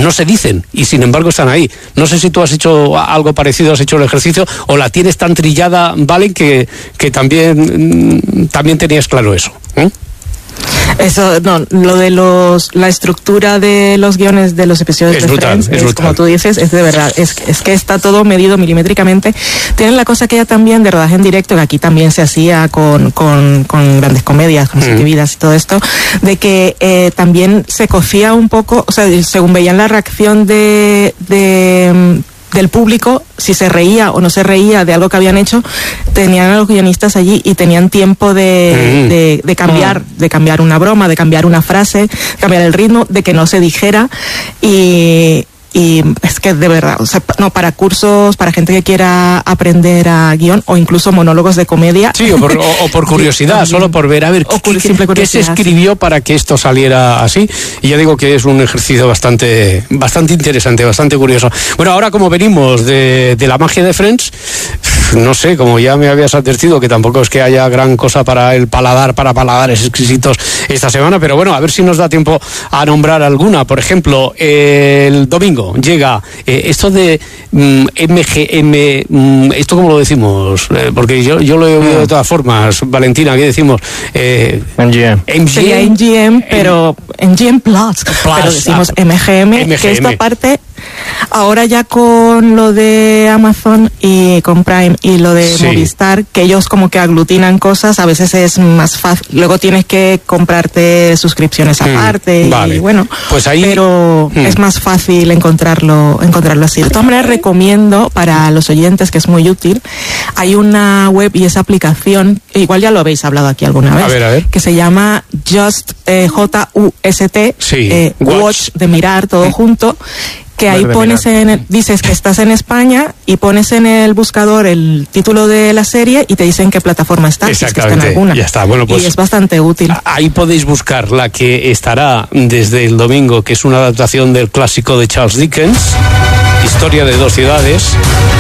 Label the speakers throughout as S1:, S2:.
S1: no se dicen y sin embargo están ahí. No sé si tú has hecho algo parecido, has hecho el ejercicio o la tienes tan trillada, Valen, que también tenías claro eso.
S2: Eso, no, lo de la estructura de los guiones de los episodios
S1: es
S2: de
S1: brutal,
S2: Friends,
S1: es
S2: como tú dices, es de verdad, es que está todo medido milimétricamente. Tienen la cosa que ya también de rodaje en directo, que aquí también se hacía con grandes comedias, con Siete Vidas y todo esto, de que también se cocía un poco, o sea, según veían la reacción del público, si se reía o no se reía de algo que habían hecho, tenían a los guionistas allí y tenían tiempo de cambiar una broma, de cambiar una frase, cambiar el ritmo, de que no se dijera. Y es que de verdad, o sea, no, para cursos, para gente que quiera aprender a guión o incluso monólogos de comedia. Sí,
S1: o por curiosidad, sí, solo por ver, a ver, ¿qué se escribió para que esto saliera así? Y ya digo que es un ejercicio bastante interesante, bastante curioso. Bueno, ahora como venimos de la magia de Friends, no sé, como ya me habías advertido, que tampoco es que haya gran cosa para el paladar, para paladares exquisitos esta semana, pero bueno, a ver si nos da tiempo a nombrar alguna. Por ejemplo, el domingo llega esto de MGM, ¿esto cómo lo decimos? Porque yo lo he oído de todas formas. Valentina, ¿qué decimos?
S3: MGM.
S2: Sería MGM, pero MGM Plus, pero decimos MGM, que esta parte, ahora ya con lo de Amazon y con Prime y lo de Movistar, que ellos como que aglutinan cosas, a veces es más fácil, luego tienes que comprarte suscripciones aparte, vale. Y bueno, pues ahí, pero es más fácil encontrarlo así. De todas maneras, recomiendo para los oyentes, que es muy útil, hay una web y esa aplicación, igual ya lo habéis hablado aquí alguna vez, a ver. Que se llama Just, J-U-S-T, Watch, de mirar todo junto, que ahí pones dices que estás en España y pones en el buscador el título de la serie y te dicen qué plataforma está.
S1: Exactamente,
S2: si es que está en alguna.
S1: Ya está. Bueno, pues
S2: y es bastante útil.
S1: Ahí podéis buscar la que estará desde el domingo, que es una adaptación del clásico de Charles Dickens, Historia de dos ciudades.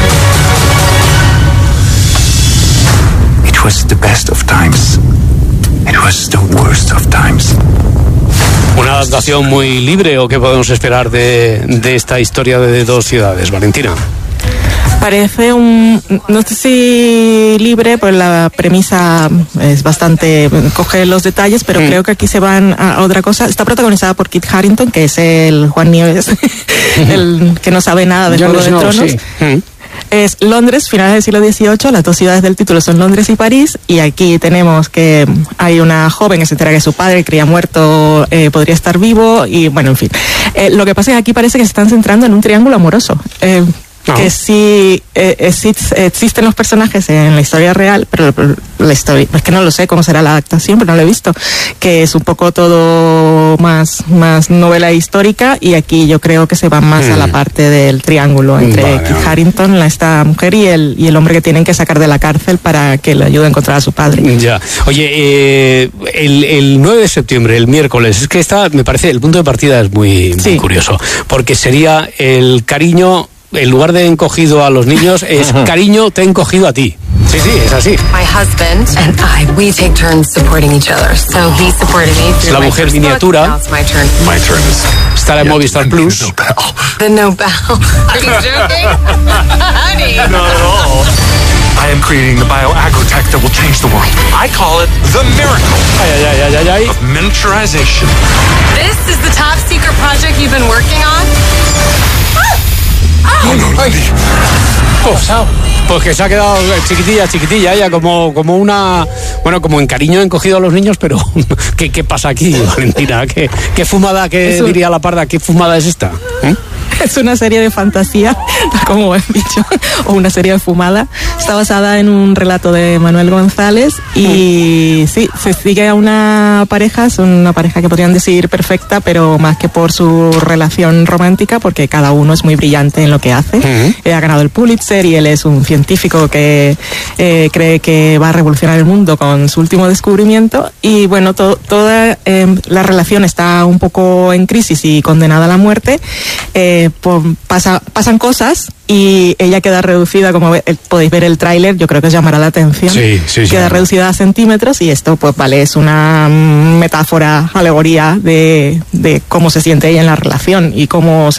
S4: It was the best of times. It was the worst of times.
S1: Una adaptación muy libre, ¿o qué podemos esperar de esta historia de dos ciudades, Valentina?
S2: Parece no sé si libre, pues la premisa es bastante, coge los detalles, pero creo que aquí se van a otra cosa. Está protagonizada por Kit Harington, que es el Juan Nieves, el que no sabe nada de Juego de Tronos. Sí. Es Londres, finales del siglo XVIII, las dos ciudades del título son Londres y París, y aquí tenemos que hay una joven que se entera que su padre, creía muerto, podría estar vivo, y bueno, en fin. Lo que pasa es que aquí parece que se están centrando en un triángulo amoroso. Que sí existen los personajes en la historia real, pero la historia, es que no lo sé cómo será la adaptación, pero no lo he visto, que es un poco todo más novela histórica, y aquí yo creo que se va más a la parte del triángulo entre Kit Harington, esta mujer, y el hombre que tienen que sacar de la cárcel para que le ayude a encontrar a su padre.
S1: Ya. Oye, el 9 de septiembre, el miércoles, es que me parece, el punto de partida es muy curioso, porque sería el cariño. En lugar de encogido a los niños, es cariño, te he encogido a ti. Sí, es así.
S5: My husband and I, we take turns supporting each other. So he supported me through
S1: la mujer miniatura.
S5: Now it's my turn.
S4: My turn is
S1: estará en Movistar Plus.
S5: The Nobel. Are you joking? Honey.
S4: Not at all. I am creating the bioagrotech that will change the world. I call it the miracle of miniaturization.
S5: This is the top secret project you've been working on?
S1: Pues que se ha quedado chiquitilla ella, como una, bueno, como en cariño encogido a los niños, pero ¿qué pasa aquí, Valentina? ¿Qué fumada, diría la parda, qué fumada es esta?
S2: Es una serie de fantasía, como he dicho, o una serie de fumada. Está basada en un relato de Manuel González y sí, se sigue a una pareja, es una pareja que podrían decir perfecta, pero más que por su relación romántica, porque cada uno es muy brillante en lo que hace. Ha ganado el Pulitzer y él es un científico que cree que va a revolucionar el mundo con su último descubrimiento, y bueno, toda la relación está un poco en crisis y condenada a la muerte. Pasan cosas y ella queda reducida, como podéis ver el tráiler, yo creo que os llamará la atención. Sí, queda reducida a centímetros, y esto pues vale, es una metáfora, alegoría de cómo se siente ella en la relación y cómo